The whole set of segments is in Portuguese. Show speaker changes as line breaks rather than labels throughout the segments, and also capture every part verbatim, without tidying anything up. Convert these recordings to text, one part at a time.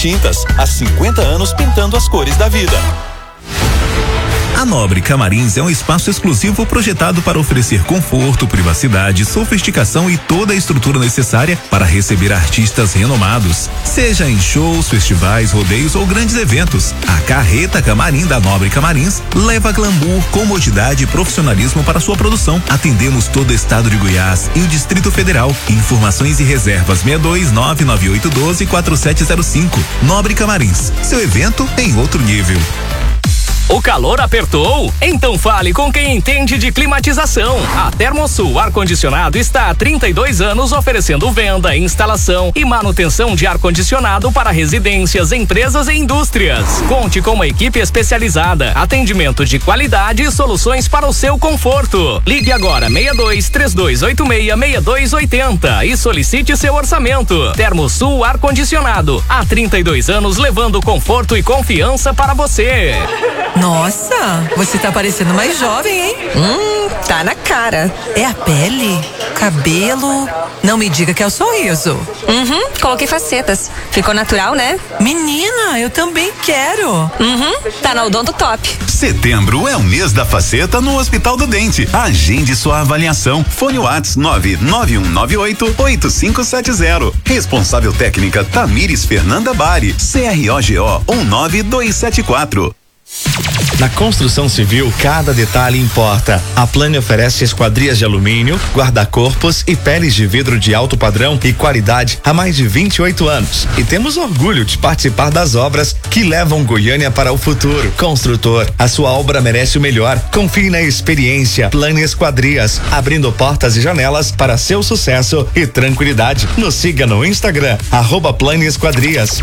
Tintas, há cinquenta anos pintando as cores da vida.
A Nobre Camarins é um espaço exclusivo projetado para oferecer conforto, privacidade, sofisticação e toda a estrutura necessária para receber artistas renomados. Seja em shows, festivais, rodeios ou grandes eventos, a Carreta Camarim da Nobre Camarins leva glamour, comodidade e profissionalismo para sua produção. Atendemos todo o estado de Goiás e o Distrito Federal. Informações e reservas seis dois nove nove oito um dois quatro sete zero cinco. Nobre Camarins, seu evento em outro nível.
O calor apertou? Então fale com quem entende de climatização. A Termosul Ar-Condicionado está há trinta e dois anos oferecendo venda, instalação e manutenção de ar-condicionado para residências, empresas e indústrias. Conte com uma equipe especializada, atendimento de qualidade e soluções para o seu conforto. Ligue agora seis dois três dois oito seis seis dois oito zero e solicite seu orçamento. Termosul Ar-Condicionado, há trinta e dois anos levando conforto e confiança para você.
Nossa, você tá parecendo mais jovem, hein?
Hum, tá na cara.
É a pele? Cabelo? Não me diga que é o sorriso.
Uhum, coloquei facetas. Ficou natural, né?
Menina, eu também quero.
Uhum, tá na Odonto Top.
Setembro é o mês da faceta no Hospital do Dente. Agende sua avaliação. Fone Whats nove nove um nove oito oito cinco sete zero. Responsável técnica Tamires Fernanda Bari. C R O G O um nove dois sete quatro.
Na construção civil, cada detalhe importa. A Plane oferece esquadrias de alumínio, guarda-corpos e peles de vidro de alto padrão e qualidade há mais de vinte e oito anos. E temos orgulho de participar das obras que levam Goiânia para o futuro. Construtor, a sua obra merece o melhor. Confie na experiência. Plane Esquadrias, abrindo portas e janelas para seu sucesso e tranquilidade. Nos siga no Instagram, arroba Plane Esquadrias.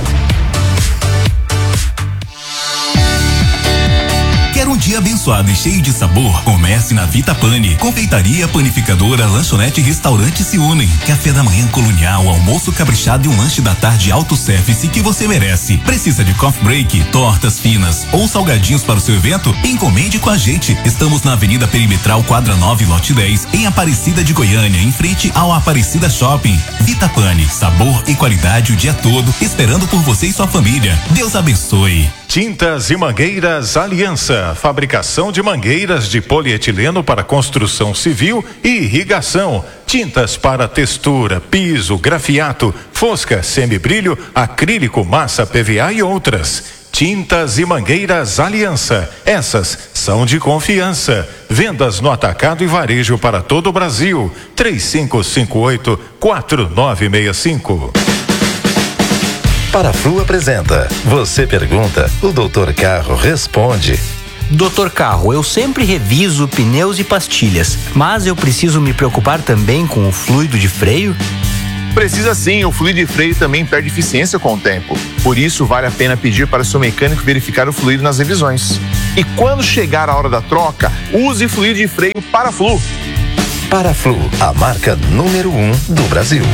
Quer um dia abençoado e cheio de sabor? Comece na Vita Pane. Confeitaria, panificadora, lanchonete e restaurante se unem. Café da manhã colonial, almoço caprichado e um lanche da tarde auto-service que você merece. Precisa de coffee break, tortas finas ou salgadinhos para o seu evento? Encomende com a gente. Estamos na Avenida Perimetral, quadra nove, lote dez, em Aparecida de Goiânia, em frente ao Aparecida Shopping. Vita Pane, sabor e qualidade o dia todo, esperando por você e sua família. Deus abençoe.
Tintas e Mangueiras Aliança, fabricação de mangueiras de polietileno para construção civil e irrigação, tintas para textura, piso, grafiato, fosca, semibrilho, acrílico, massa, P V A e outras. Tintas e Mangueiras Aliança, essas são de confiança. Vendas no atacado e varejo para todo o Brasil. três cinco cinco oito quatro nove seis cinco.
Paraflu apresenta Você Pergunta, o doutor Carro responde.
doutor Carro, eu sempre reviso pneus e pastilhas, mas eu preciso me preocupar também com o fluido de freio?
Precisa sim, o fluido de freio também perde eficiência com o tempo. Por isso, vale a pena pedir para seu mecânico verificar o fluido nas revisões. E quando chegar a hora da troca, use fluido de freio Paraflu.
Paraflu, a marca número um do Brasil.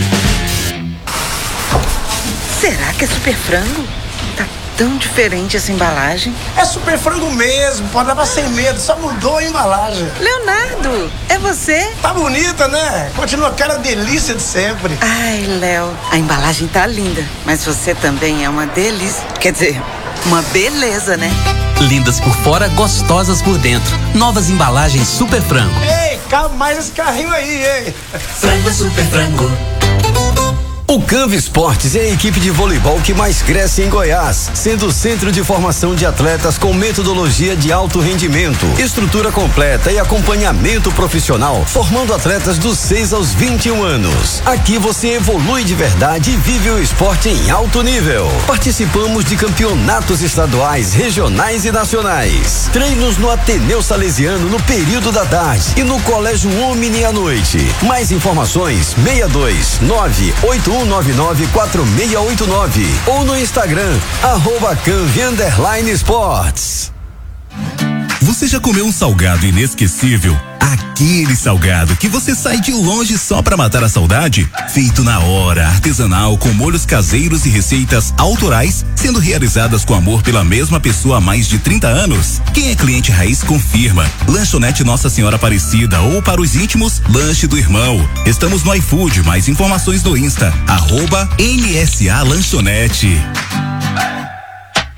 Será que é super frango? Tá tão diferente essa embalagem.
É super frango mesmo, pode levar sem medo, só mudou a embalagem.
Leonardo, é você?
Tá bonita, né? Continua aquela delícia de sempre.
Ai, Léo, a embalagem tá linda, mas você também é uma delícia. Quer dizer, uma beleza, né?
Lindas por fora, gostosas por dentro. Novas embalagens Super Frango.
Ei, calma mais esse carrinho aí, ei.
Frango Super Frango.
O Canva Esportes é a equipe de voleibol que mais cresce em Goiás, sendo o centro de formação de atletas com metodologia de alto rendimento, estrutura completa e acompanhamento profissional, formando atletas dos seis aos vinte e um anos. Aqui você evolui de verdade e vive o esporte em alto nível. Participamos de campeonatos estaduais, regionais e nacionais. Treinos no Ateneu Salesiano no período da tarde e no Colégio Omni à noite. Mais informações seis dois nove oito um nove nove quatro seis oito nove ou no Instagram, arroba Canvi underline Esportes.
Você já comeu um salgado inesquecível? Aquele salgado que você sai de longe só pra matar a saudade? Feito na hora, artesanal, com molhos caseiros e receitas autorais, sendo realizadas com amor pela mesma pessoa há mais de trinta anos. Quem é cliente raiz confirma. Lanchonete Nossa Senhora Aparecida ou para os íntimos, Lanche do Irmão. Estamos no iFood, mais informações no Insta, arroba N S A Lanchonete.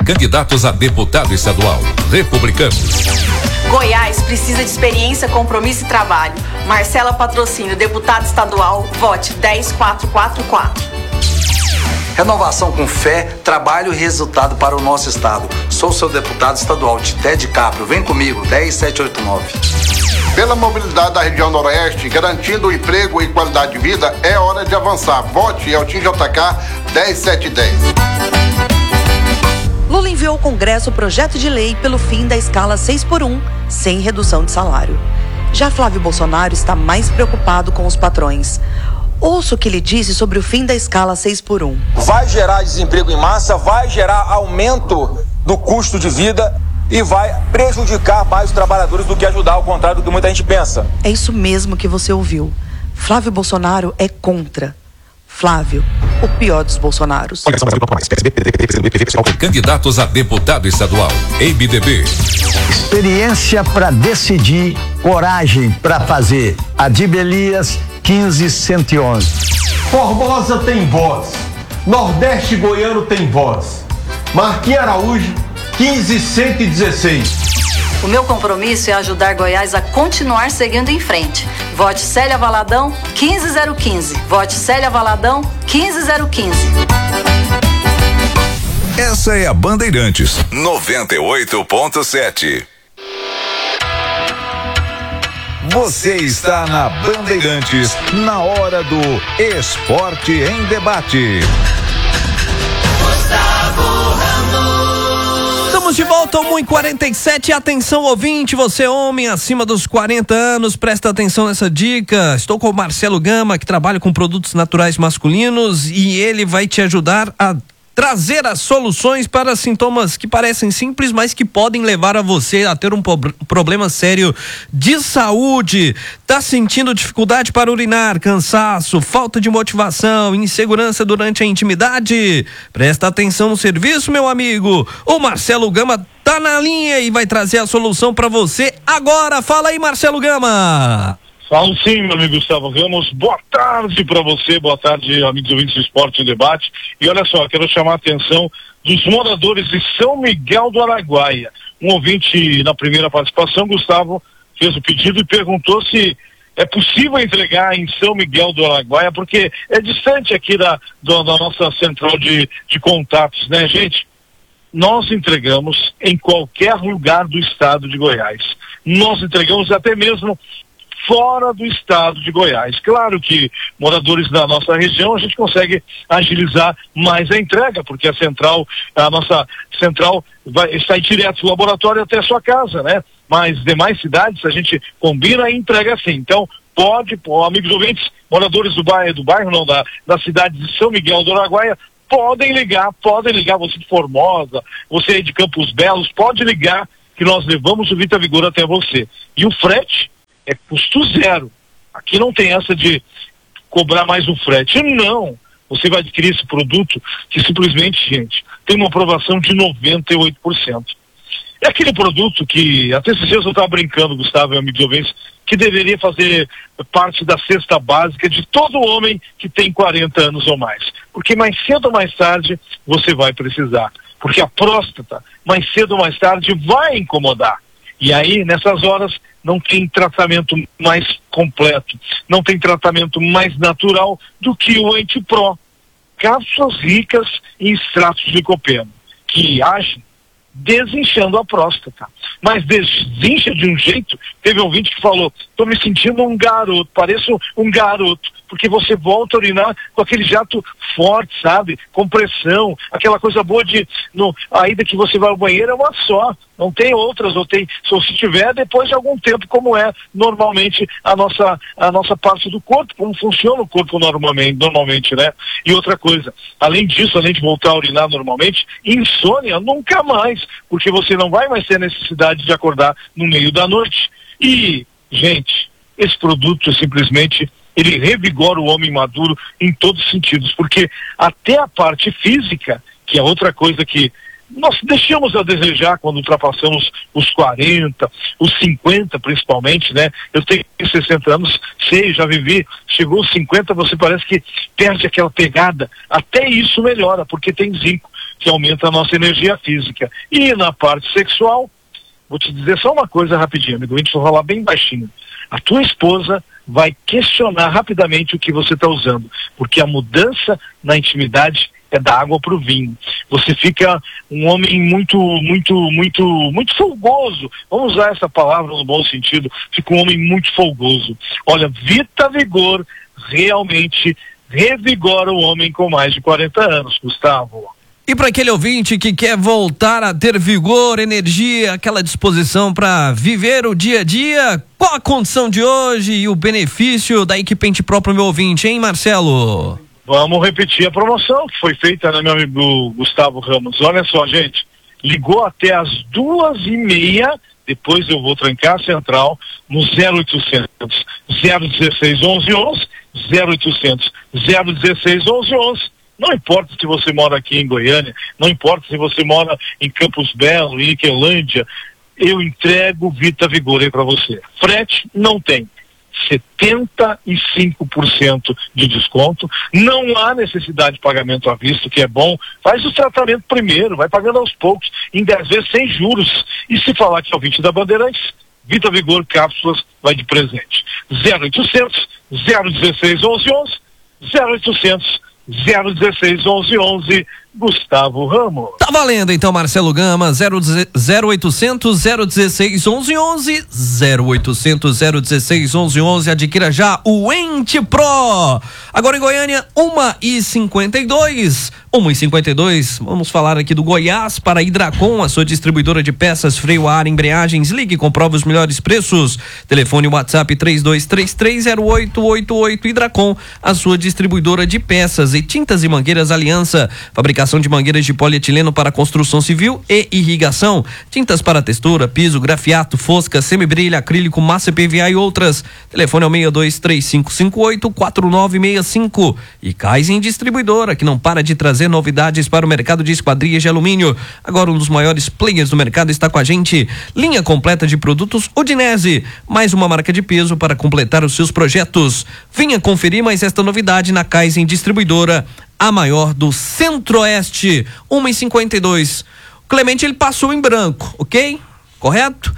Candidatos a deputado estadual. Republicanos.
Goiás precisa de experiência, compromisso e trabalho. Marcela Patrocínio, deputado estadual, vote dez quatro quatro quatro.
Renovação com fé, trabalho e resultado para o nosso estado. Sou seu deputado estadual, Tité de Caprio. Vem comigo, dez sete oito nove.
Pela mobilidade da região noroeste, garantindo emprego e qualidade de vida, é hora de avançar. Vote Eltim J K dez sete dez.
Lula enviou ao Congresso o projeto de lei pelo fim da escala seis por um, sem redução de salário. Já Flávio Bolsonaro está mais preocupado com os patrões. Ouça o que ele disse sobre o fim da escala seis por um.
Vai gerar desemprego em massa, vai gerar aumento do custo de vida e vai prejudicar mais os trabalhadores do que ajudar, ao contrário do que muita gente pensa.
É isso mesmo que você ouviu. Flávio Bolsonaro é contra. Flávio, o pior dos Bolsonaros.
Candidatos a deputado estadual. M D B.
Experiência para decidir, coragem para fazer. Adib Elias, quinze cento e onze.
Formosa tem voz. Nordeste goiano tem voz. Marquinhos Araújo, quinze cento e dezesseis.
O meu compromisso é ajudar Goiás a continuar seguindo em frente. Vote Célia Valadão, quinze zero quinze. Vote Célia Valadão, quinze zero quinze.
Essa é a Bandeirantes noventa e oito ponto sete. Você está na Bandeirantes, na hora do Esporte em Debate.
Estamos de volta ao um e quarenta e sete. Atenção, ouvinte, você homem acima dos quarenta anos, presta atenção nessa dica. Estou com o Marcelo Gama, que trabalha com produtos naturais masculinos, e ele vai te ajudar a trazer as soluções para sintomas que parecem simples, mas que podem levar a você a ter um po- problema sério de saúde. Tá sentindo dificuldade para urinar, cansaço, falta de motivação, insegurança durante a intimidade? Presta atenção no serviço, meu amigo. O Marcelo Gama tá na linha e vai trazer a solução para você agora. Fala aí, Marcelo Gama.
Falo sim, meu amigo Gustavo Ramos. Boa tarde para você, boa tarde, amigos ouvintes do Esporte em Debate. E olha só, quero chamar a atenção dos moradores de São Miguel do Araguaia. Um ouvinte na primeira participação, Gustavo, fez o pedido e perguntou se é possível entregar em São Miguel do Araguaia, porque é distante aqui da, da, da nossa central de, de contatos, né, gente? Nós entregamos em qualquer lugar do estado de Goiás. Nós entregamos até mesmo fora do estado de Goiás. Claro que moradores da nossa região a gente consegue agilizar mais a entrega, porque a central, a nossa central vai sair direto do laboratório até a sua casa, né? Mas demais cidades a gente combina e entrega assim. Então, pode, pô, amigos ouvintes, moradores do bairro, do bairro não, da, da cidade de São Miguel do Araguaia, podem ligar, podem ligar, você de Formosa, você aí de Campos Belos, pode ligar que nós levamos o Vita Vigor até você. E o frete é custo zero. Aqui não tem essa de cobrar mais um frete. Não. Você vai adquirir esse produto que simplesmente, gente, tem uma aprovação de noventa e oito por cento. É aquele produto que, até esses dias eu estava brincando, Gustavo e amigos ouvintes, que deveria fazer parte da cesta básica de todo homem que tem quarenta anos ou mais. Porque mais cedo ou mais tarde você vai precisar. Porque a próstata, mais cedo ou mais tarde, vai incomodar. E aí, nessas horas, não tem tratamento mais completo, não tem tratamento mais natural do que o Antipro. Cápsulas ricas em extratos de licopeno, que agem desinchando a próstata. Mas desincha de um jeito, teve um ouvinte que falou, tô me sentindo um garoto, pareço um garoto, porque você volta a urinar com aquele jato forte, sabe? Com pressão, aquela coisa boa de, no, a ida que você vai ao banheiro é uma só, não tem outras, ou tem, ou se tiver, depois de algum tempo, como é normalmente a nossa, a nossa parte do corpo, como funciona o corpo normalmente, normalmente, né? E outra coisa, além disso, além de voltar a urinar normalmente, insônia nunca mais, porque você não vai mais ter necessidade de acordar no meio da noite. E, gente, esse produto é simplesmente, ele revigora o homem maduro em todos os sentidos, porque até a parte física, que é outra coisa que nós deixamos a desejar quando ultrapassamos os quarenta, os cinquenta principalmente, né? Eu tenho sessenta anos, sei, já vivi, chegou aos cinquenta, você parece que perde aquela pegada, até isso melhora, porque tem zinco. que aumenta a nossa energia física. E na parte sexual, vou te dizer só uma coisa rapidinho, amigo, a gente vai falar bem baixinho. A tua esposa vai questionar rapidamente o que você está usando, porque a mudança na intimidade é da água para o vinho. Você fica um homem muito, muito, muito, muito folgoso. Vamos usar essa palavra no bom sentido. Fica um homem muito folgoso. Olha, Vita Vigor realmente revigora o homem com mais de quarenta anos, Gustavo.
E para aquele ouvinte que quer voltar a ter vigor, energia, aquela disposição para viver o dia a dia, qual a condição de hoje e o benefício da Equipente Pro pro meu ouvinte, hein, Marcelo?
Vamos repetir a promoção que foi feita, né, meu amigo Gustavo Ramos. Olha só, gente, ligou até as duas e meia, depois eu vou trancar a central no zero oitocentos, zero dezesseis, onze onze, zero oitocentos, zero dezesseis, onze onze. Não importa se você mora aqui em Goiânia, não importa se você mora em Campos Belo, em Niquelândia, eu entrego Vita Vigor aí para você. Frete não tem. setenta e cinco por cento de desconto, não há necessidade de pagamento à vista, que é bom. Faz o tratamento primeiro, vai pagando aos poucos, em dez vezes sem juros. E se falar que é o ouvinte da Bandeirantes, Vita Vigor Cápsulas vai de presente. zero oitocentos, zero dezesseis, onze onze, zero oitocentos, zero dezesseis, onze onze, Gustavo Ramos.
Tá valendo então, Marcelo Gama, zero oitocentos, zero dezesseis, onze onze, zero oitocentos, zero dezesseis, onze onze, adquira já o Ente Pro. Agora em Goiânia, uma e cinquenta e dois, uma e cinquenta e dois, vamos falar aqui do Goiás para a Hidracom, a sua distribuidora de peças, freio a ar, embreagens, ligue e comprove os melhores preços. Telefone WhatsApp três dois três três zero oito oito oito. Hidracom, a sua distribuidora de peças e tintas e mangueiras Aliança, fabricação de mangueiras de polietileno para construção civil e irrigação, tintas para textura, piso, grafiato, fosca, semibrilha, acrílico, massa P V A e outras. Telefone é o seis dois três cinco cinco oito quatro nove seis cinco. E Kaizen Distribuidora, que não para de trazer novidades para o mercado de esquadrias de alumínio. Agora um dos maiores players do mercado está com a gente. Linha completa de produtos Udinese, mais uma marca de peso para completar os seus projetos. Venha conferir mais esta novidade na Kaizen Distribuidora, a maior do Centro-Oeste, uma e cinquenta e dois. O Clemente, ele passou em branco, ok? Correto?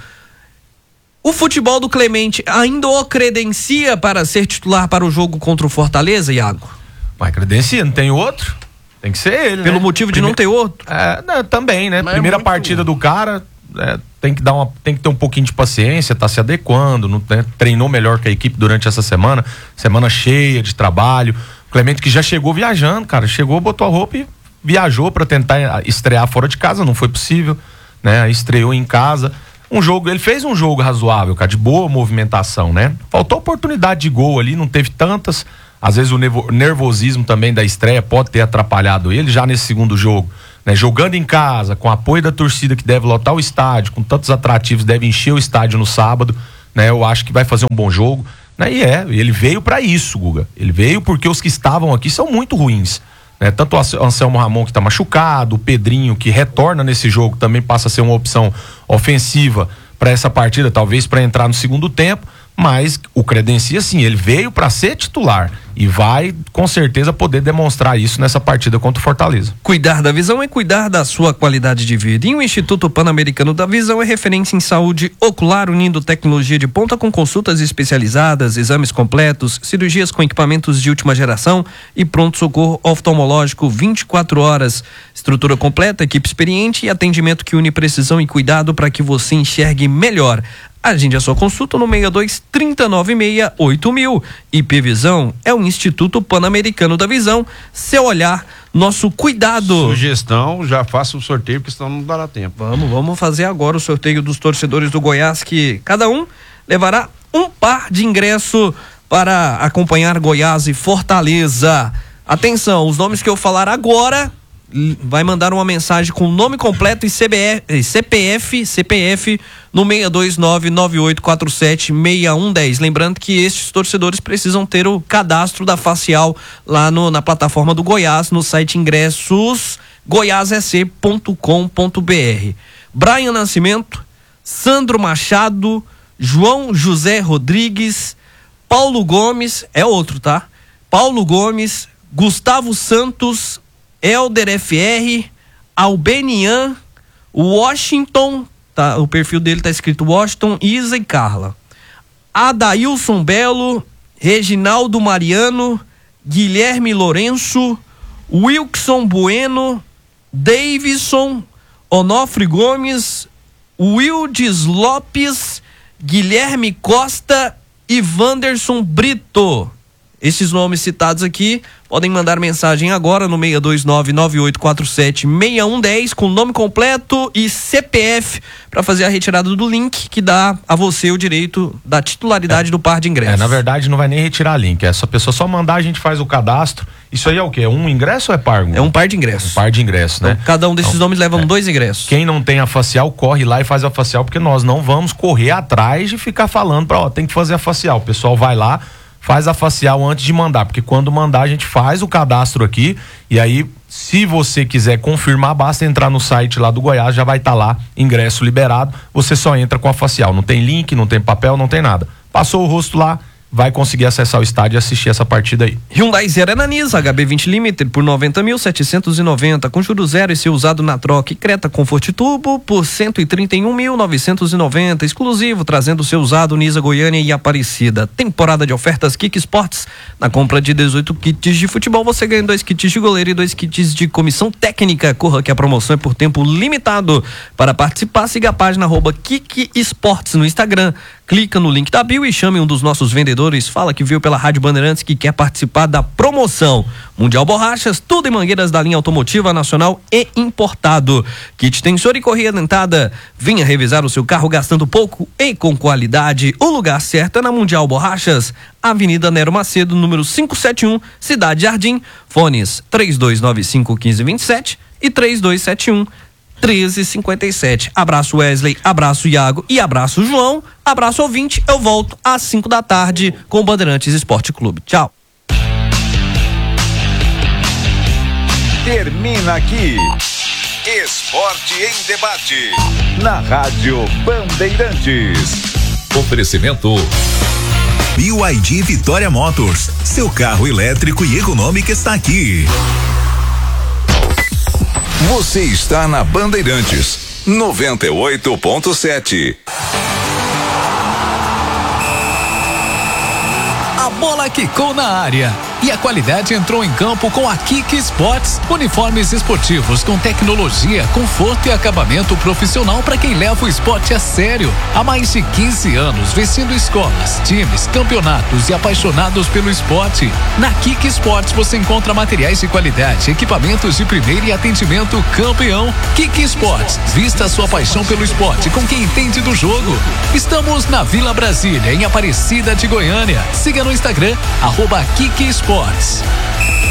O futebol do Clemente ainda o credencia para ser titular para o jogo contra o Fortaleza, Iago?
Mas credencia, não tem outro? Tem que ser ele,
Pelo
né?
motivo de
Prime...
não ter outro?
É, não, também, né?
Mas
Primeira
é muito...
partida do cara, é, tem que dar uma, tem que ter um pouquinho de paciência, tá se adequando, não, né? Treinou melhor que a equipe durante essa semana, semana cheia de trabalho. Clemente que já chegou viajando, cara, chegou, botou a roupa e viajou para tentar estrear fora de casa, não foi possível, né? Estreou em casa, um jogo, ele fez um jogo razoável, cara, de boa movimentação, né? Faltou oportunidade de gol ali, não teve tantas, às vezes o nervosismo também da estreia pode ter atrapalhado ele já nesse segundo jogo, né? Jogando em casa, com apoio da torcida que deve lotar o estádio, com tantos atrativos, deve encher o estádio no sábado, né? Eu acho que vai fazer um bom jogo. E é, ele veio para isso, Guga. Ele veio porque os que estavam aqui são muito ruins, né? Tanto o Anselmo Ramon, que tá machucado, o Pedrinho, que retorna nesse jogo, também passa a ser uma opção ofensiva para essa partida, talvez para entrar no segundo tempo, mas o credencia sim, ele veio para ser titular e vai com certeza poder demonstrar isso nessa partida contra o Fortaleza.
Cuidar da visão é cuidar da sua qualidade de vida. E o Instituto Pan-Americano da Visão é referência em saúde ocular, unindo tecnologia de ponta com consultas especializadas, exames completos, cirurgias com equipamentos de última geração e pronto-socorro oftalmológico vinte e quatro horas. Estrutura completa, equipe experiente e atendimento que une precisão e cuidado para que você enxergue melhor. Agende a sua consulta no seis dois três nove seis oito mil. I P Visão é o Instituto Pan-Americano da Visão. Seu olhar, nosso cuidado.
Sugestão, já faça o sorteio, porque senão não dará tempo.
Vamos, vamos fazer agora o sorteio dos torcedores do Goiás, que cada um levará um par de ingresso para acompanhar Goiás e Fortaleza. Atenção, os nomes que eu falar agora, vai mandar uma mensagem com nome completo e C B F, C P F, C P F no seis dois nove nove oito quatro sete seis um um zero. Lembrando que estes torcedores precisam ter o cadastro da facial lá no, na plataforma do Goiás, no site ingressos goiás s c ponto com ponto b r. Brian Nascimento, Sandro Machado, João José Rodrigues, Paulo Gomes, é outro, tá? Paulo Gomes, Gustavo Santos, Helder F R, Albenian, Washington, tá, o perfil dele tá escrito Washington, Isa e Carla. Adailson Belo, Reginaldo Mariano, Guilherme Lourenço, Wilkson Bueno, Davidson, Onofre Gomes, Wildes Lopes, Guilherme Costa e Wanderson Brito. Esses nomes citados aqui podem mandar mensagem agora no seis dois nove, nove oito quatro sete, seis um um zero com nome completo e C P F para fazer a retirada do link que dá a você o direito da titularidade é, do par de ingressos.
É, na verdade não vai nem retirar link, é só a pessoa só mandar, a gente faz o cadastro. Isso aí é o quê? Um ingresso ou é par?
É um par de ingressos.
Um par de ingressos, né?
Então, cada um desses então, nomes levam é. dois ingressos.
Quem não tem a facial, corre lá e faz a facial, porque nós não vamos correr atrás de ficar falando para, ó, tem que fazer a facial. O pessoal vai lá, faz a facial antes de mandar, porque quando mandar a gente faz o cadastro aqui e aí, se você quiser confirmar, basta entrar no site lá do Goiás, já vai estar tá lá, ingresso liberado, você só entra com a facial, não tem link, não tem papel, não tem nada. Passou o rosto lá, vai conseguir acessar o estádio e assistir essa partida aí.
Hyundai Zero é na Nisa, H B vinte Limited por noventa mil setecentos e noventa, com juros zero e ser usado na troca. E Creta Comfort Turbo por cento e trinta e um mil novecentos e noventa, exclusivo, trazendo seu usado Nisa Goiânia e Aparecida. Temporada de ofertas Kik Sports. Na compra de dezoito kits de futebol, você ganha dois kits de goleiro e dois kits de comissão técnica. Corra que a promoção é por tempo limitado. Para participar, siga a página arroba Kik Sports no Instagram. Clica no link da bio e chame um dos nossos vendedores. Fala que viu pela Rádio Bandeirantes que quer participar da promoção. Mundial Borrachas, tudo em mangueiras da linha automotiva nacional e importado. Kit tensor e correia dentada. Venha revisar o seu carro gastando pouco e com qualidade. O lugar certo é na Mundial Borrachas, Avenida Nero Macedo, número quinhentos e setenta e um, Cidade Jardim. Fones três dois nove cinco, um cinco dois sete e três dois sete um, treze cinquenta e sete. Abraço Wesley, abraço Iago e abraço João. Abraço ouvinte, eu volto às cinco da tarde com o Bandeirantes Esporte Clube. Tchau.
Termina aqui Esporte em Debate na Rádio Bandeirantes.
Oferecimento
B Y D Vitória Motors, seu carro elétrico e econômico está aqui. Você está na Bandeirantes noventa e oito ponto sete.
A bola quicou na área e a qualidade entrou em campo com a Kik Sports. Uniformes esportivos com tecnologia, conforto e acabamento profissional para quem leva o esporte a sério. Há mais de quinze anos, vestindo escolas, times, campeonatos e apaixonados pelo esporte. Na Kik Sports você encontra materiais de qualidade, equipamentos de primeira e atendimento campeão. Kik Sports, vista a sua paixão pelo esporte com quem entende do jogo. Estamos na Vila Brasília, em Aparecida de Goiânia. Siga no Instagram, arroba Kik Sports.